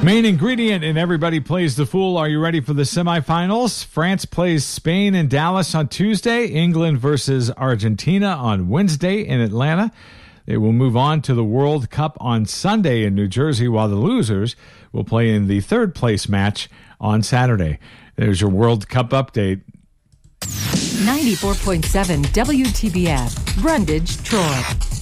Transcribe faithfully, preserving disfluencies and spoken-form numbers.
Main ingredient in Everybody Plays the Fool. Are you ready for the semifinals? France plays Spain in Dallas on Tuesday. England versus Argentina on Wednesday in Atlanta. They will move on to the World Cup on Sunday in New Jersey, while the losers will play in the third place match on Saturday. There's your World Cup update. ninety-four point seven W T B F, Brundage, Troy.